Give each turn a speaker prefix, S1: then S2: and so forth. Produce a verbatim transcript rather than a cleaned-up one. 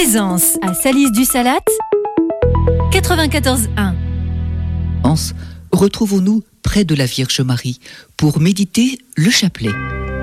S1: Plaisance à Salis du Salat, quatre-vingt-quatorze un.
S2: Retrouvons-nous près de la Vierge Marie pour méditer le chapelet.